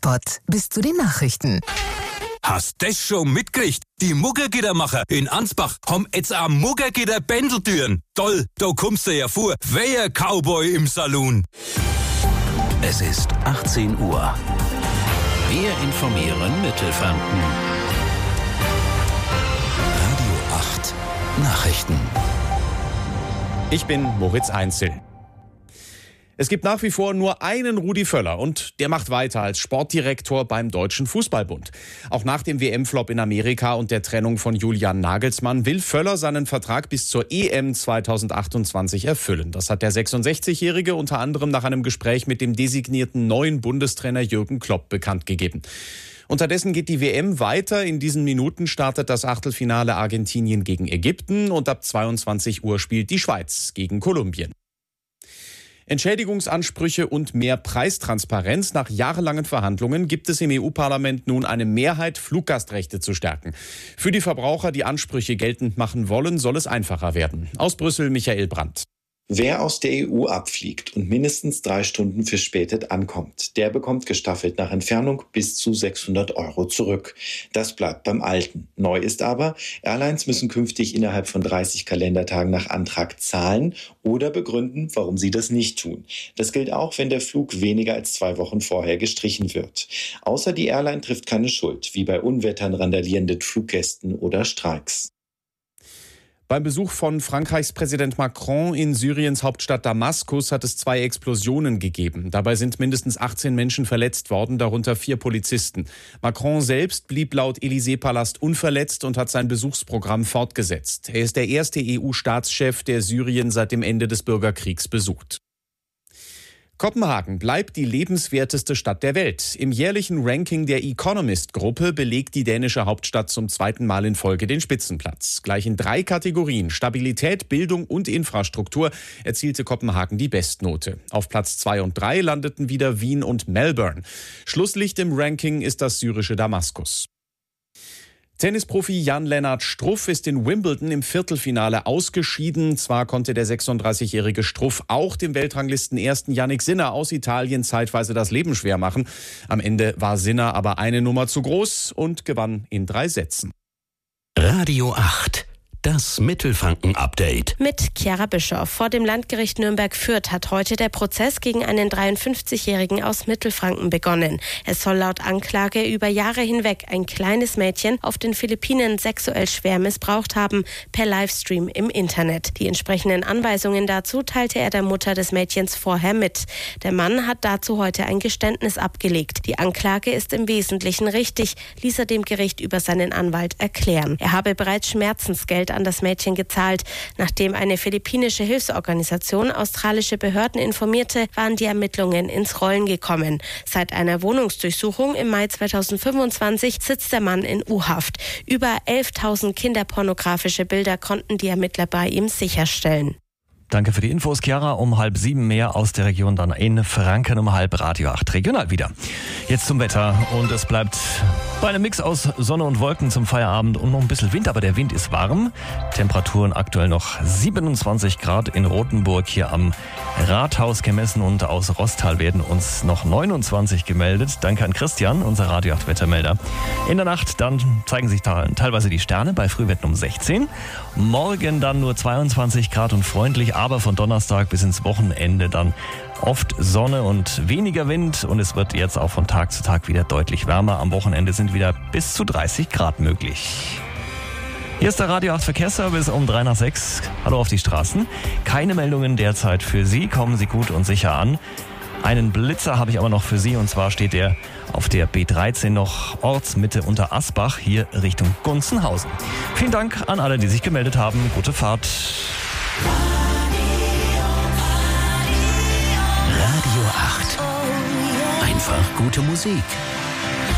Spot bis zu den Nachrichten. Hast das schon mitgekriegt? Die Muggergittermacher in Ansbach haben jetzt auch Muggergitter-Bändeltüren. Toll, da kommst du ja vor. Wer Cowboy im Saloon? Es ist 18 Uhr. Wir informieren Mittelfranken. Radio 8 Nachrichten. Ich bin Moritz Einzel. Es gibt nach wie vor nur einen Rudi Völler und der macht weiter als Sportdirektor beim Deutschen Fußballbund. Auch nach dem WM-Flop in Amerika und der Trennung von Julian Nagelsmann will Völler seinen Vertrag bis zur EM 2028 erfüllen. Das hat der 66-Jährige unter anderem nach einem Gespräch mit dem designierten neuen Bundestrainer Jürgen Klopp bekannt gegeben. Unterdessen geht die WM weiter. In diesen Minuten startet das Achtelfinale Argentinien gegen Ägypten und ab 22 Uhr spielt die Schweiz gegen Kolumbien. Entschädigungsansprüche und mehr Preistransparenz. Nach jahrelangen Verhandlungen gibt es im EU-Parlament nun eine Mehrheit, Fluggastrechte zu stärken. Für die Verbraucher, die Ansprüche geltend machen wollen, soll es einfacher werden. Aus Brüssel Michael Brandt. Wer aus der EU abfliegt und mindestens 3 Stunden verspätet ankommt, der bekommt gestaffelt nach Entfernung bis zu 600 € zurück. Das bleibt beim Alten. Neu ist aber, Airlines müssen künftig innerhalb von 30 Kalendertagen nach Antrag zahlen oder begründen, warum sie das nicht tun. Das gilt auch, wenn der Flug weniger als 2 Wochen vorher gestrichen wird. Außer die Airline trifft keine Schuld, wie bei Unwettern, randalierenden Fluggästen oder Streiks. Beim Besuch von Frankreichs Präsident Macron in Syriens Hauptstadt Damaskus hat es 2 Explosionen gegeben. Dabei sind mindestens 18 Menschen verletzt worden, darunter 4 Polizisten. Macron selbst blieb laut Élysée-Palast unverletzt und hat sein Besuchsprogramm fortgesetzt. Er ist der erste EU-Staatschef, der Syrien seit dem Ende des Bürgerkriegs besucht. Kopenhagen bleibt die lebenswerteste Stadt der Welt. Im jährlichen Ranking der Economist-Gruppe belegt die dänische Hauptstadt zum 2. Mal in Folge den Spitzenplatz. Gleich in 3 Kategorien, Stabilität, Bildung und Infrastruktur, erzielte Kopenhagen die Bestnote. Auf Platz 2 und 3 landeten wieder Wien und Melbourne. Schlusslicht im Ranking ist das syrische Damaskus. Tennisprofi Jan-Lennart Struff ist in Wimbledon im Viertelfinale ausgeschieden. Zwar konnte der 36-jährige Struff auch dem Weltranglisten-Ersten Jannik Sinner aus Italien zeitweise das Leben schwer machen. Am Ende war Sinner aber eine Nummer zu groß und gewann in 3 Sätzen. Radio 8. Das Mittelfranken-Update. Mit Chiara Bischoff. Vor dem Landgericht Nürnberg-Fürth hat heute der Prozess gegen einen 53-Jährigen aus Mittelfranken begonnen. Es soll laut Anklage über Jahre hinweg ein kleines Mädchen auf den Philippinen sexuell schwer missbraucht haben, per Livestream im Internet. Die entsprechenden Anweisungen dazu teilte er der Mutter des Mädchens vorher mit. Der Mann hat dazu heute ein Geständnis abgelegt. Die Anklage ist im Wesentlichen richtig, ließ er dem Gericht über seinen Anwalt erklären. Er habe bereits Schmerzensgeld an das Mädchen gezahlt. Nachdem eine philippinische Hilfsorganisation australische Behörden informierte, waren die Ermittlungen ins Rollen gekommen. Seit einer Wohnungsdurchsuchung im Mai 2025 sitzt der Mann in U-Haft. Über 11.000 kinderpornografische Bilder konnten die Ermittler bei ihm sicherstellen. Danke für die Infos, Chiara. Um 6:30 mehr aus der Region, dann in Franken um 6:30 Radio 8 regional wieder. Jetzt zum Wetter und es bleibt bei einem Mix aus Sonne und Wolken zum Feierabend und noch ein bisschen Wind, aber der Wind ist warm. Temperaturen aktuell noch 27 Grad in Rothenburg hier am Rathaus gemessen und aus Rostal werden uns noch 29 gemeldet. Danke an Christian, unser Radio 8 Wettermelder. In der Nacht dann zeigen sich teilweise die Sterne bei Frühwetten um 16. Morgen dann nur 22 Grad und freundlich, aber von Donnerstag bis ins Wochenende dann oft Sonne und weniger Wind und es wird jetzt auch von Tag zu Tag wieder deutlich wärmer. Am Wochenende sind wieder bis zu 30 Grad möglich. Hier ist der Radio 8 Verkehrsservice um 6:03. Hallo auf die Straßen. Keine Meldungen derzeit für Sie. Kommen Sie gut und sicher an. Einen Blitzer habe ich aber noch für Sie und zwar steht der auf der B13 noch Ortsmitte unter Asbach hier Richtung Gunzenhausen. Vielen Dank an alle, die sich gemeldet haben. Gute Fahrt. Radio 8. Einfach gute Musik.